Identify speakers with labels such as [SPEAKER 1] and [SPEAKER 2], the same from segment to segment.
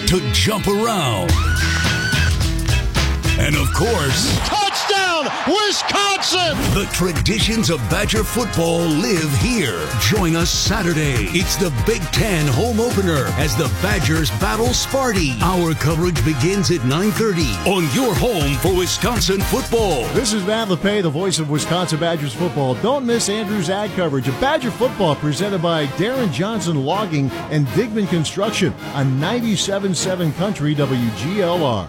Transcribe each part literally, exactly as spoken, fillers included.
[SPEAKER 1] to jump around. And of course,
[SPEAKER 2] touchdown, Wisconsin!
[SPEAKER 1] The traditions of Badger football live here. Join us Saturday. It's the Big Ten home opener as the Badgers battle Sparty. Our coverage begins at nine thirty on your home for Wisconsin football.
[SPEAKER 3] This is Matt LePay, the voice of Wisconsin Badgers football. Don't miss Andrew's ad coverage of Badger football presented by Darren Johnson Logging and Digman Construction on ninety-seven point seven Country W G L R.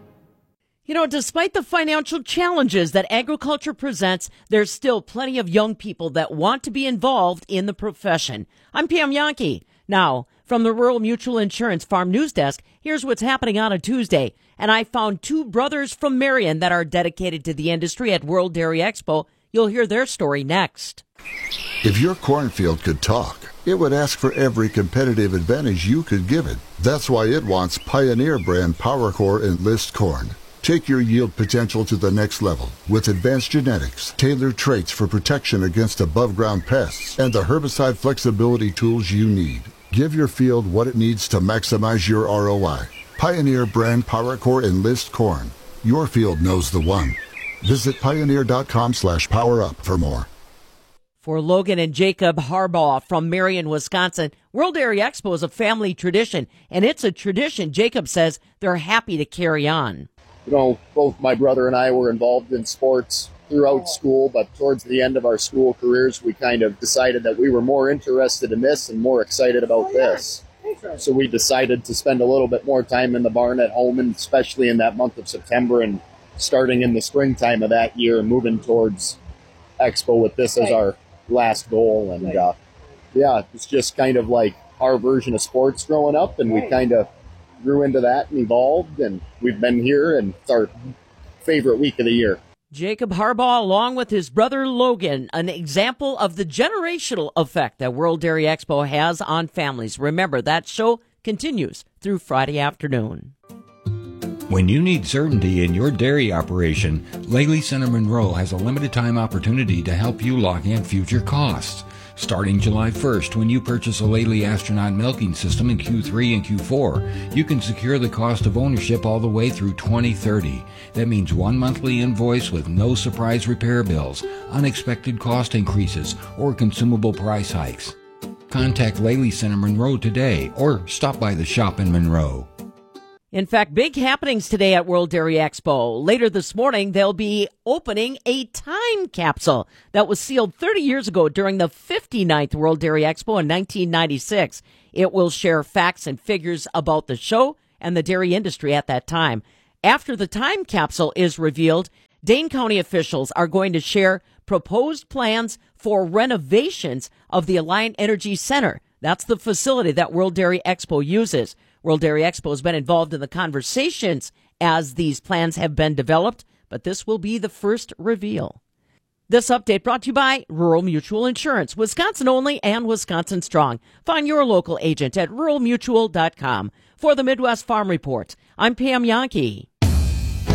[SPEAKER 4] You know, despite the financial challenges that agriculture presents, there's still plenty of young people that want to be involved in the profession. I'm Pam Yankee. Now, from the Rural Mutual Insurance Farm News Desk, here's what's happening on a Tuesday. And I found two brothers from Marion that are dedicated to the industry at World Dairy Expo. You'll hear their story next.
[SPEAKER 5] If your cornfield could talk, it would ask for every competitive advantage you could give it. That's why it wants Pioneer brand PowerCore Enlist corn. Take your yield potential to the next level with advanced genetics, tailored traits for protection against above-ground pests, and the herbicide flexibility tools you need. Give your field what it needs to maximize your R O I. Pioneer brand PowerCore Enlist corn. Your field knows the one. Visit pioneer.com slash power up for more.
[SPEAKER 4] For Logan and Jacob Harbaugh from Marion, Wisconsin, World Dairy Expo is a family tradition, and it's a tradition Jacob says they're happy to carry on.
[SPEAKER 6] You know, both my brother and I were involved in sports throughout school, but towards the end of our school careers, we kind of decided that we were more interested in this and more excited about this. So we decided to spend a little bit more time in the barn at home, and especially in that month of September and starting in the springtime of that year, moving towards Expo with this as our last goal. And uh, yeah, it's just kind of like our version of sports growing up, and we kind of grew into that and evolved, and we've been here, and it's our favorite week of the year.
[SPEAKER 4] Jacob Harbaugh, along with his brother Logan, an example of the generational effect that World Dairy Expo has on families. Remember, that show continues through Friday afternoon.
[SPEAKER 7] When you need certainty in your dairy operation, Laley Center Monroe has a limited time opportunity to help you lock in future costs. Starting July first, when you purchase a Laley Astronaut milking system in Q three and Q four, you can secure the cost of ownership all the way through twenty thirty. That means one monthly invoice with no surprise repair bills, unexpected cost increases, or consumable price hikes. Contact Laley Center Monroe today or stop by the shop in Monroe.
[SPEAKER 4] In fact, big happenings today at World Dairy Expo. Later this morning, they'll be opening a time capsule that was sealed thirty years ago during the fifty-ninth World Dairy Expo in nineteen ninety-six. It will share facts and figures about the show and the dairy industry at that time. After the time capsule is revealed, Dane County officials are going to share proposed plans for renovations of the Alliant Energy Center. That's the facility that World Dairy Expo uses. World Dairy Expo has been involved in the conversations as these plans have been developed, but this will be the first reveal. This update brought to you by Rural Mutual Insurance, Wisconsin only and Wisconsin strong. Find your local agent at rural mutual dot com. For the Midwest Farm Report, I'm Pam Yankee.